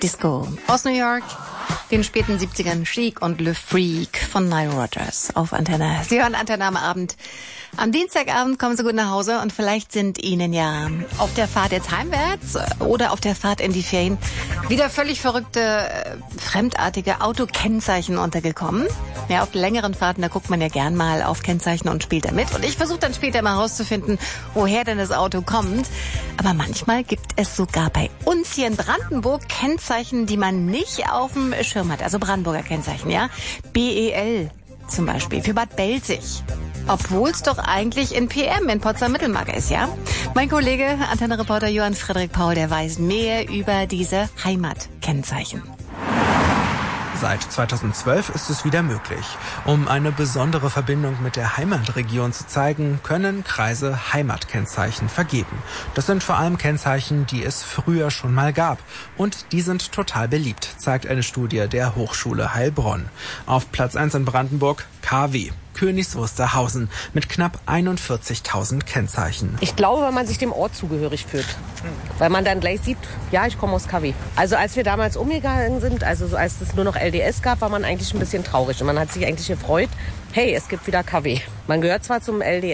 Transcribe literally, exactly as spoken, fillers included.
Disco. Aus New York, den späten siebzigern, Chic und Le Freak von Nile Rodgers auf Antenne. Sie hören Antenne am Abend. Am Dienstagabend kommen Sie gut nach Hause und vielleicht sind Ihnen ja auf der Fahrt jetzt heimwärts oder auf der Fahrt in die Ferien wieder völlig verrückte, fremdartige Autokennzeichen untergekommen. Ja, auf längeren Fahrten, da guckt man ja gern mal auf Kennzeichen und spielt damit. Und ich versuche dann später mal herauszufinden, woher denn das Auto kommt. Aber manchmal gibt es sogar bei uns hier in Brandenburg Kennzeichen, die man nicht auf dem Schirm hat. Also Brandenburger Kennzeichen, ja. B E L zum Beispiel für Bad Belzig. Obwohl es doch eigentlich in P M, in Potsdam-Mittelmark ist, ja? Mein Kollege, Antenne-Reporter Johann Frederik Paul, der weiß mehr über diese Heimatkennzeichen. Seit zweitausendzwölf ist es wieder möglich. Um eine besondere Verbindung mit der Heimatregion zu zeigen, können Kreise Heimatkennzeichen vergeben. Das sind vor allem Kennzeichen, die es früher schon mal gab. Und die sind total beliebt, zeigt eine Studie der Hochschule Heilbronn. Auf Platz eins in Brandenburg K W. Königs Wusterhausen mit knapp einundvierzigtausend Kennzeichen. Ich glaube, weil man sich dem Ort zugehörig fühlt. Weil man dann gleich sieht, ja, ich komme aus K W. Also als wir damals umgegangen sind, also so als es nur noch L D S gab, war man eigentlich ein bisschen traurig. Und man hat sich eigentlich gefreut, hey, es gibt wieder K W. Man gehört zwar zum L D